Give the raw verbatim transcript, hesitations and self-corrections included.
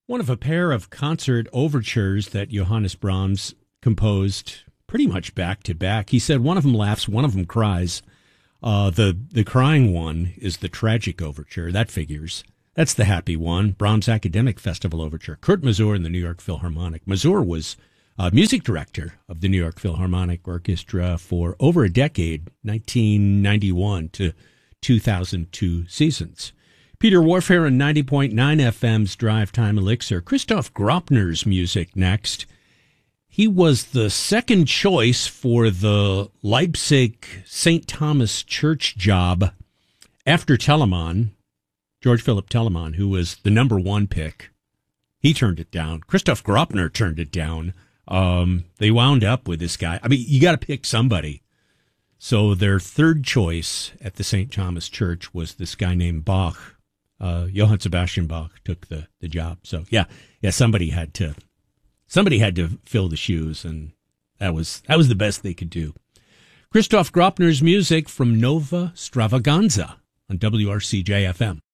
One of a pair of concert overtures that Johannes Brahms composed pretty much back to back. He said one of them laughs, one of them cries. Uh, the, the crying one is the tragic overture. That figures. That's the happy one. Brahms Academic Festival Overture. Kurt Masur and the New York Philharmonic. Masur was uh, music director of the New York Philharmonic Orchestra for over a decade, nineteen ninety-one to two thousand two seasons. Peter Warfare and ninety point nine F M's Drive Time Elixir. Christoph Graupner's music next. He was the second choice for the Leipzig Saint Thomas Church job after Telemann, George Philip Telemann, who was the number one pick. He turned it down. Christoph Graupner turned it down. Um, they wound up with this guy. I mean, you got to pick somebody. So their third choice at the Saint Thomas Church was this guy named Bach. Uh, Johann Sebastian Bach took the, the job. So yeah, yeah, somebody had to, somebody had to fill the shoes, and that was, that was the best they could do. Christoph Graupner's music from Nova Stravaganza on W R C J F M.